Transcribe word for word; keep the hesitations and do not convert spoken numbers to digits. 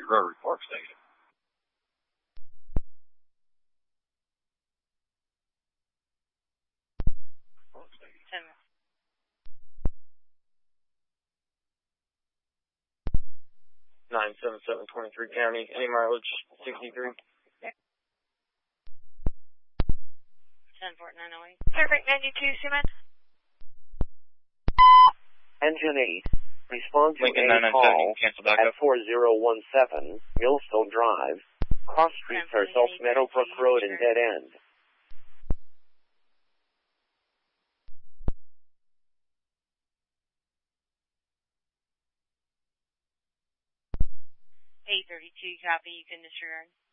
Rotary Park Station. ten. nine seven seven twenty-three County, any mileage sixty-three? ten forty-nine oh eight. Perfect, ninety-two, Seaman. Engine eight, respond to Lincoln a nine nine seven, call cancel back at up. four zero one seven Millstone Drive. Cross streets are South Meadowbrook Road and dead end. eight thirty-two, copy, you can disregard.